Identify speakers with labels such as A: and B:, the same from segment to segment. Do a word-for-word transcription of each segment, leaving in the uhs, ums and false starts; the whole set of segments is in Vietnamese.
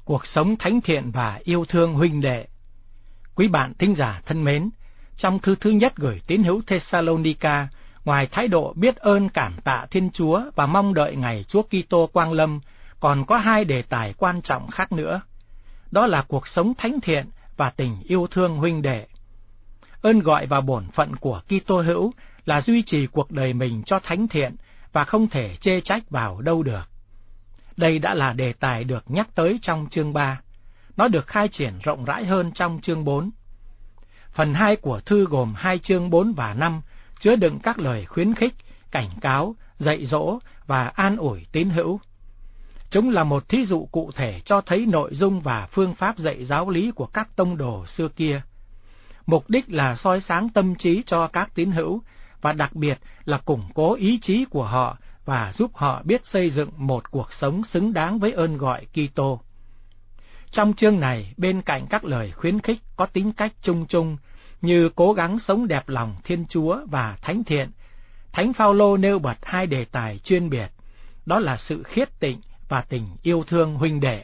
A: cuộc sống thánh thiện và yêu thương huynh đệ. Quý bạn thính giả thân mến, trong thư thứ nhất gửi tín hữu Thessalonica, ngoài thái độ biết ơn cảm tạ Thiên Chúa và mong đợi ngày Chúa Kitô quang lâm, còn có hai đề tài quan trọng khác nữa. Đó là cuộc sống thánh thiện và tình yêu thương huynh đệ. Ơn gọi và bổn phận của Kitô hữu là duy trì cuộc đời mình cho thánh thiện và không thể chê trách vào đâu được. Đây đã là đề tài được nhắc tới trong chương ba. Nó được khai triển rộng rãi hơn trong chương bốn. Phần hai của thư gồm hai chương bốn và năm, chứa đựng các lời khuyến khích, cảnh cáo, dạy dỗ và an ủi tín hữu. Chúng là một thí dụ cụ thể cho thấy nội dung và phương pháp dạy giáo lý của các tông đồ xưa kia. Mục đích là soi sáng tâm trí cho các tín hữu và đặc biệt là củng cố ý chí của họ và giúp họ biết xây dựng một cuộc sống xứng đáng với ơn gọi Kitô. Trong chương này, bên cạnh các lời khuyến khích có tính cách chung chung như cố gắng sống đẹp lòng Thiên Chúa và thánh thiện, Thánh Phaolô nêu bật hai đề tài chuyên biệt, đó là sự khiết tịnh và tình yêu thương huynh đệ.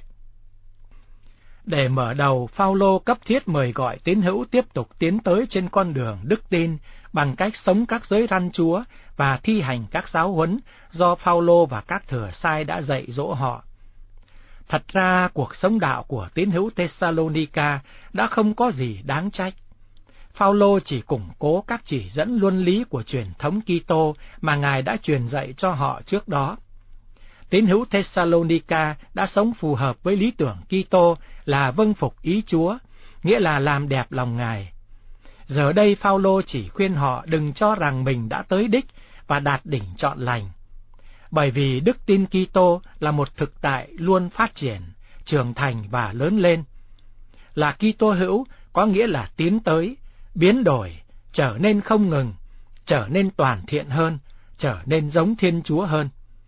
A: Để mở đầu, Phaolô cấp thiết mời gọi tín hữu tiếp tục tiến tới trên con đường đức tin bằng cách sống các giới răn Chúa và thi hành các giáo huấn do Phaolô và các thừa sai đã dạy dỗ họ. Thật ra, cuộc sống đạo của tín hữu Thessalonica đã không có gì đáng trách. Phaolô chỉ củng cố các chỉ dẫn luân lý của truyền thống Kitô mà Ngài đã truyền dạy cho họ trước đó. Tín hữu Thessalonica đã sống phù hợp với lý tưởng Kitô là vâng phục ý Chúa, nghĩa là làm đẹp lòng Ngài. Giờ đây Phaolô chỉ khuyên họ đừng cho rằng mình đã tới đích và đạt đỉnh trọn lành. Bởi vì đức tin Kitô là một thực tại luôn phát triển, trưởng thành và lớn lên. Là Kitô hữu có nghĩa là tiến tới, biến đổi, trở nên không ngừng, trở nên toàn thiện hơn, trở nên giống Thiên Chúa hơn.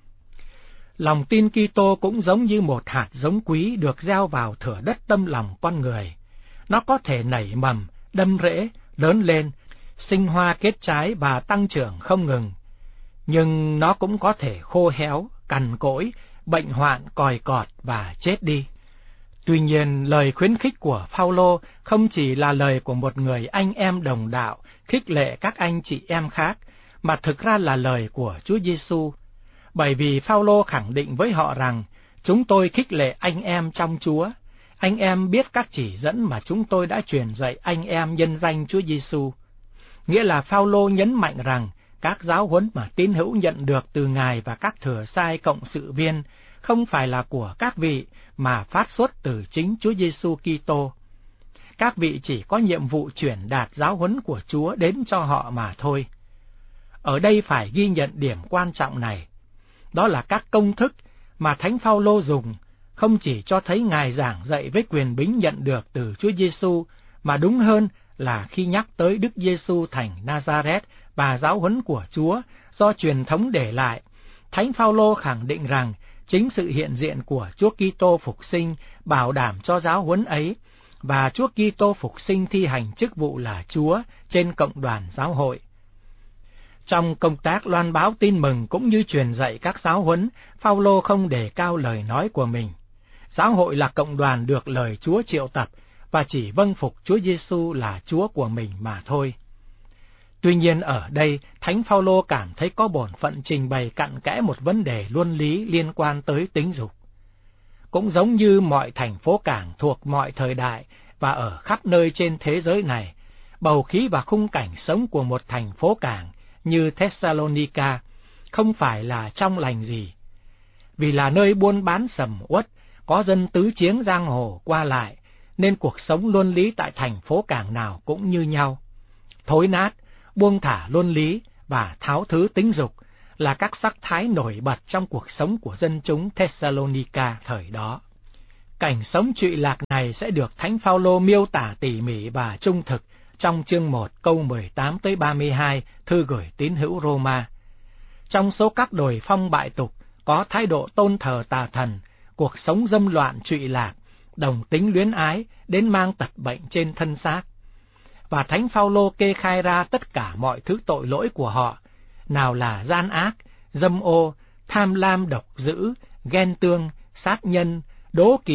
A: Lòng tin Kitô cũng giống như một hạt giống quý được gieo vào thửa đất tâm lòng con người. Nó có thể nảy mầm, đâm rễ, lớn lên, sinh hoa kết trái và tăng trưởng không ngừng. Nhưng nó cũng có thể khô héo, cằn cỗi, bệnh hoạn, còi cọt và chết đi. Tuy nhiên, lời khuyến khích của Phaolô không chỉ là lời của một người anh em đồng đạo khích lệ các anh chị em khác, mà thực ra là lời của Chúa Giêsu. Bởi vì Phaolô khẳng định với họ rằng, chúng tôi khích lệ anh em trong Chúa. Anh em biết các chỉ dẫn mà chúng tôi đã truyền dạy anh em nhân danh Chúa Giêsu. Nghĩa là Phaolô nhấn mạnh rằng, các giáo huấn mà tín hữu nhận được từ Ngài và các thừa sai cộng sự viên không phải là của các vị mà phát xuất từ chính Chúa Giêsu Kitô. Các vị chỉ có nhiệm vụ truyền đạt giáo huấn của Chúa đến cho họ mà thôi. Ở đây phải ghi nhận điểm quan trọng này. Đó là các công thức mà Thánh Phaolô dùng không chỉ cho thấy Ngài giảng dạy với quyền bính nhận được từ Chúa Giêsu, mà đúng hơn là khi nhắc tới Đức Giêsu thành Nazareth và giáo huấn của Chúa do truyền thống để lại, Thánh Phaolô khẳng định rằng chính sự hiện diện của Chúa Kitô phục sinh bảo đảm cho giáo huấn ấy, và Chúa Kitô phục sinh thi hành chức vụ là Chúa trên cộng đoàn giáo hội. Trong công tác loan báo tin mừng cũng như truyền dạy các giáo huấn, Phaolô không đề cao lời nói của mình. Giáo hội là cộng đoàn được lời Chúa triệu tập và chỉ vâng phục Chúa Giêsu là Chúa của mình mà thôi. Tuy nhiên ở đây, Thánh Phaolô cảm thấy có bổn phận trình bày cặn kẽ một vấn đề luân lý liên quan tới tính dục. Cũng giống như mọi thành phố cảng thuộc mọi thời đại và ở khắp nơi trên thế giới này, bầu khí và khung cảnh sống của một thành phố cảng như Thessalonica không phải là trong lành gì. Vì là nơi buôn bán sầm uất, có dân tứ chiếng giang hồ qua lại, nên cuộc sống luân lý tại thành phố cảng nào cũng như nhau. Thối nát, buông thả luân lý và tháo thứ tính dục là các sắc thái nổi bật trong cuộc sống của dân chúng Thessalonica thời đó. Cảnh sống trụy lạc này sẽ được Thánh Phaolô miêu tả tỉ mỉ và trung thực trong chương một câu mười tám tới ba mươi hai thư gửi tín hữu Roma. Trong số các đồi phong bại tục có thái độ tôn thờ tà thần, cuộc sống dâm loạn trụy lạc, đồng tính luyến ái đến mang tật bệnh trên thân xác. Và Thánh Phaolô kê khai ra tất cả mọi thứ tội lỗi của họ, nào là gian ác, dâm ô, tham lam độc dữ, ghen tương, sát nhân, đố kỵ,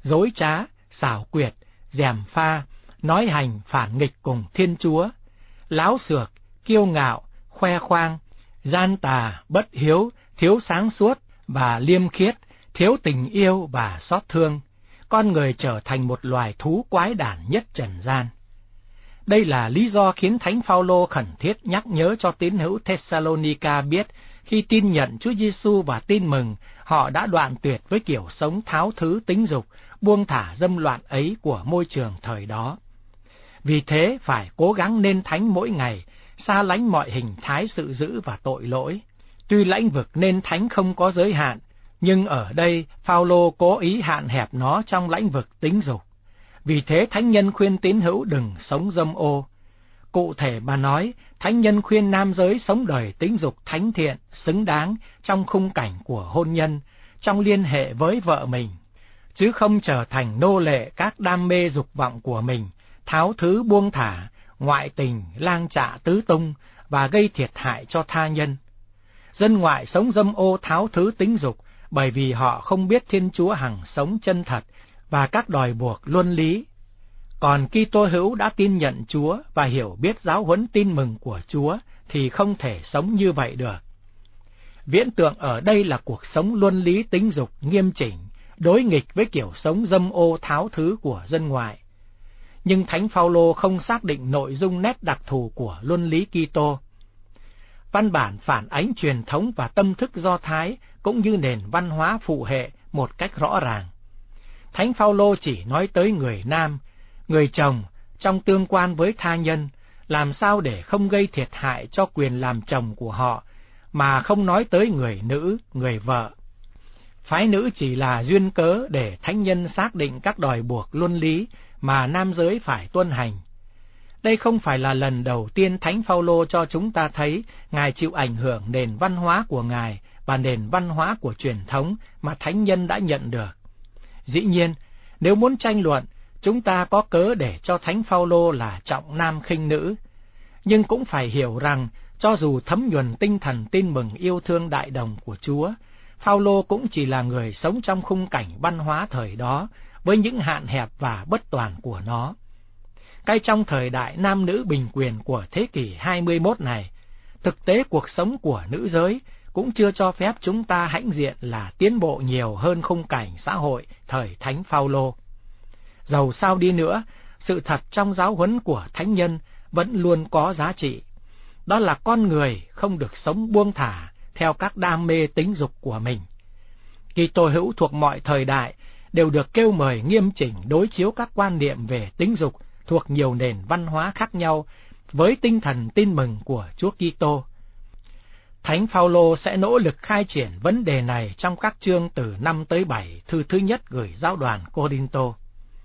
A: dối trá, xảo quyệt, gièm pha, nói hành phản nghịch cùng Thiên Chúa, láo xược, kiêu ngạo, khoe khoang, gian tà, bất hiếu, thiếu sáng suốt và liêm khiết, thiếu tình yêu và xót thương, con người trở thành một loài thú quái đản nhất trần gian. Đây là lý do khiến Thánh Phaolô khẩn thiết nhắc nhớ cho tín hữu Thessalonica biết khi tin nhận Chúa Giêsu và tin mừng, họ đã đoạn tuyệt với kiểu sống tháo thứ tính dục, buông thả dâm loạn ấy của môi trường thời đó. Vì thế phải cố gắng nên thánh mỗi ngày, xa lánh mọi hình thái sự dữ và tội lỗi. Tuy lãnh vực nên thánh không có giới hạn, nhưng ở đây Phaolô cố ý hạn hẹp nó trong lãnh vực tính dục. Vì thế thánh nhân khuyên tín hữu đừng sống dâm ô. Cụ thể mà nói, thánh nhân khuyên nam giới sống đời tính dục thánh thiện, xứng đáng trong khung cảnh của hôn nhân, trong liên hệ với vợ mình, chứ không trở thành nô lệ các đam mê dục vọng của mình, tháo thứ buông thả, ngoại tình, lang trạ tứ tung và gây thiệt hại cho tha nhân. Dân ngoại sống dâm ô tháo thứ tính dục bởi vì họ không biết Thiên Chúa hằng sống chân thật và các đòi buộc luân lý. Còn Kitô hữu đã tin nhận Chúa và hiểu biết giáo huấn tin mừng của Chúa thì không thể sống như vậy được. Viễn tượng ở đây là cuộc sống luân lý tính dục nghiêm chỉnh, đối nghịch với kiểu sống dâm ô tháo thứ của dân ngoại. Nhưng Thánh Phaolô không xác định nội dung nét đặc thù của luân lý Kitô. Văn bản phản ánh truyền thống và tâm thức Do Thái cũng như nền văn hóa phụ hệ một cách rõ ràng. Thánh Phaolô chỉ nói tới người nam, người chồng trong tương quan với tha nhân, làm sao để không gây thiệt hại cho quyền làm chồng của họ, mà không nói tới người nữ, người vợ. Phái nữ chỉ là duyên cớ để thánh nhân xác định các đòi buộc luân lý mà nam giới phải tuân hành. Đây không phải là lần đầu tiên Thánh Phaolô cho chúng ta thấy Ngài chịu ảnh hưởng nền văn hóa của Ngài và nền văn hóa của truyền thống mà thánh nhân đã nhận được. Dĩ nhiên, nếu muốn tranh luận, chúng ta có cớ để cho Thánh Phaolô là trọng nam khinh nữ, nhưng cũng phải hiểu rằng cho dù thấm nhuần tinh thần tin mừng yêu thương đại đồng của Chúa, Phaolô cũng chỉ là người sống trong khung cảnh văn hóa thời đó với những hạn hẹp và bất toàn của nó. Cái trong thời đại nam nữ bình quyền của thế kỷ hai mươi mốt này, thực tế cuộc sống của nữ giới cũng chưa cho phép chúng ta hãnh diện là tiến bộ nhiều hơn khung cảnh xã hội thời Thánh Phaolô. Dầu sao đi nữa, sự thật trong giáo huấn của thánh nhân vẫn luôn có giá trị. Đó là con người không được sống buông thả theo các đam mê tính dục của mình. Kitô hữu thuộc mọi thời đại đều được kêu mời nghiêm chỉnh đối chiếu các quan niệm về tính dục thuộc nhiều nền văn hóa khác nhau với tinh thần tin mừng của Chúa Kitô. Thánh Phaolô sẽ nỗ lực khai triển vấn đề này trong các chương từ năm tới bảy thư thứ nhất gửi giáo đoàn Cô-rinh-tô.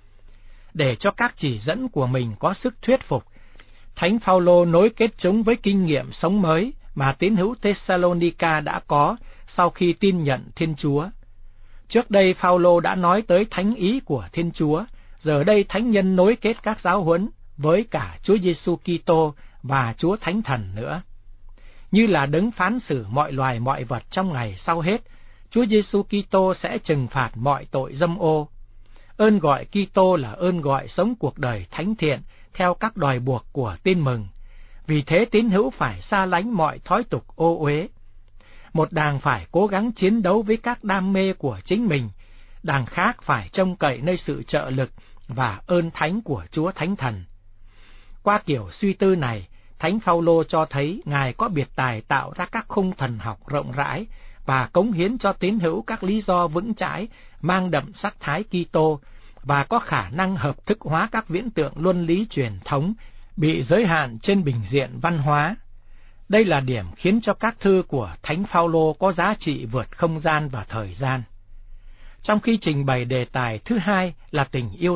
A: Để cho các chỉ dẫn của mình có sức thuyết phục, Thánh Phaolô nối kết chúng với kinh nghiệm sống mới mà tín hữu Thessalonica đã có sau khi tin nhận Thiên Chúa. Trước đây Phaolô đã nói tới thánh ý của Thiên Chúa, giờ đây thánh nhân nối kết các giáo huấn với cả Chúa Giêsu Kitô và Chúa Thánh Thần nữa. Như là đấng phán xử mọi loài mọi vật trong ngày sau hết, Chúa Giêsu Kitô sẽ trừng phạt mọi tội dâm ô. Ơn gọi Kitô là ơn gọi sống cuộc đời thánh thiện theo các đòi buộc của tin mừng. Vì thế tín hữu phải xa lánh mọi thói tục ô uế. Một đàng phải cố gắng chiến đấu với các đam mê của chính mình, đàng khác phải trông cậy nơi sự trợ lực và ơn thánh của Chúa Thánh Thần. Qua kiểu suy tư này, Thánh Phaolô cho thấy Ngài có biệt tài tạo ra các khung thần học rộng rãi và cống hiến cho tín hữu các lý do vững chãi, mang đậm sắc thái Kitô và có khả năng hợp thức hóa các viễn tượng luân lý truyền thống bị giới hạn trên bình diện văn hóa. Đây là điểm khiến cho các thư của Thánh Phaolô có giá trị vượt không gian và thời gian. Trong khi trình bày đề tài thứ hai là tình yêu